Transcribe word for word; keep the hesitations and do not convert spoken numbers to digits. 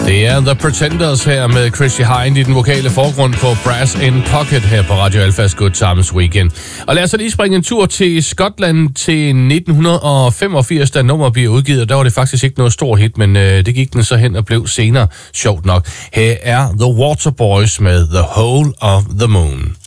Det er The Pretenders her med Chrissy Hind i den vokale forgrund på Brass in Pocket her på Radio Alphas Good Times Weekend. Og lad os så lige springe en tur til Skotland til nitten femogfirs, da nummer bliver udgivet. Der var det faktisk ikke noget stor hit, men øh, det gik den så hen og blev senere sjovt nok. Her er The Waterboys med The Whole of the Moon.